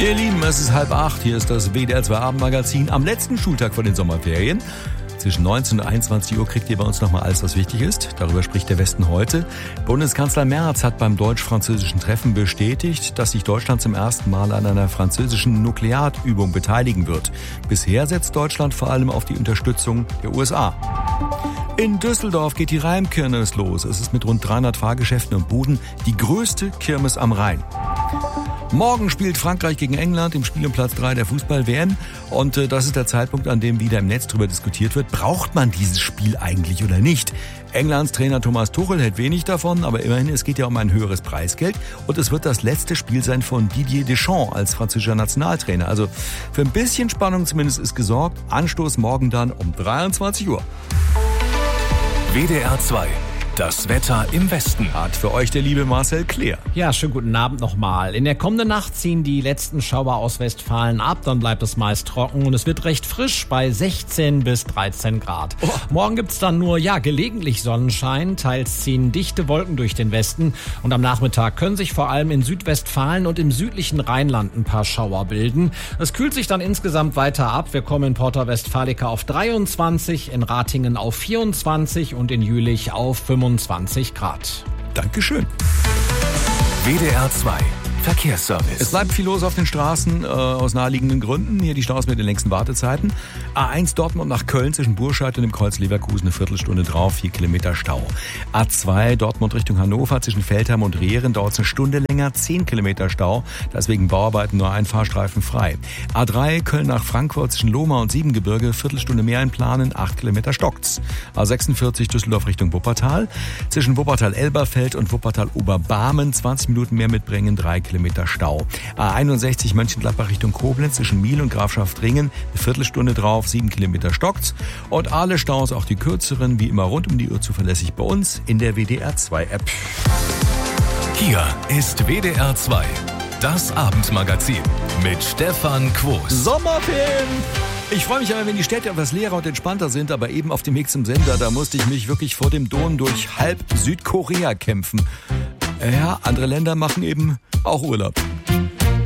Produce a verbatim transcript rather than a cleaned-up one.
Ihr Lieben, es ist halb acht. Hier ist das W D R zwei Abendmagazin am letzten Schultag vor den Sommerferien. Zwischen neunzehn und einundzwanzig Uhr kriegt ihr bei uns nochmal alles, was wichtig ist. Darüber spricht der Westen heute. Bundeskanzler Merz hat beim deutsch-französischen Treffen bestätigt, dass sich Deutschland zum ersten Mal an einer französischen Nuklearübung beteiligen wird. Bisher setzt Deutschland vor allem auf die Unterstützung der U S A. In Düsseldorf geht die Rheimkirmes los. Es ist mit rund dreihundert Fahrgeschäften und Buden die größte Kirmes am Rhein. Morgen spielt Frankreich gegen England im Spiel um Platz drei der Fußball-W M. Und äh, das ist der Zeitpunkt, an dem wieder im Netz darüber diskutiert wird, braucht man dieses Spiel eigentlich oder nicht? Englands Trainer Thomas Tuchel hält wenig davon, aber immerhin, es geht ja um ein höheres Preisgeld. Und es wird das letzte Spiel sein von Didier Deschamps als französischer Nationaltrainer. Also für ein bisschen Spannung zumindest ist gesorgt. Anstoß morgen dann um dreiundzwanzig Uhr. W D R zwei. Das Wetter im Westen. Hat für euch der liebe Marcel Kleer. Ja, schönen guten Abend nochmal. In der kommenden Nacht ziehen die letzten Schauer aus Westfalen ab. Dann bleibt es meist trocken und es wird recht frisch bei sechzehn bis dreizehn Grad. Oh. Morgen gibt's dann nur, ja, gelegentlich Sonnenschein. Teils ziehen dichte Wolken durch den Westen. Und am Nachmittag können sich vor allem in Südwestfalen und im südlichen Rheinland ein paar Schauer bilden. Es kühlt sich dann insgesamt weiter ab. Wir kommen in Porta Westfalica auf dreiundzwanzig, in Ratingen auf vierundzwanzig und in Jülich auf fünfundzwanzig Grad. Dankeschön. W D R zwei Verkehrsservice. Es bleibt viel los auf den Straßen, äh, aus naheliegenden Gründen. Hier die Staus mit den längsten Wartezeiten. A eins Dortmund nach Köln zwischen Burscheid und dem Kreuz Leverkusen eine Viertelstunde drauf, vier Kilometer Stau. A zwei Dortmund Richtung Hannover zwischen Feldheim und Rehren dauert es eine Stunde länger, zehn Kilometer Stau. Da ist wegen Bauarbeiten nur ein Fahrstreifen frei. A drei Köln nach Frankfurt zwischen Lohmar und Siebengebirge, Viertelstunde mehr einplanen, acht Kilometer stockt's. A sechsundvierzig Düsseldorf Richtung Wuppertal. Zwischen Wuppertal-Elberfeld und Wuppertal-Oberbarmen zwanzig Minuten mehr mitbringen, drei Kilometer Stau. A einundsechzig Mönchengladbach Richtung Koblenz zwischen Miel und Grafschaftringen, eine Viertelstunde drauf, sieben Kilometer stockt's. Und alle Staus, auch die kürzeren, wie immer rund um die Uhr zuverlässig bei uns in der W D R zwei App. Hier ist W D R zwei, das Abendmagazin mit Stefan Quos. Sommerferien! Ich freue mich aber, wenn die Städte etwas leerer und entspannter sind, aber eben auf dem Weg zum Sender, da musste ich mich wirklich vor dem Don durch halb Südkorea kämpfen. Ja, andere Länder machen eben auch Urlaub.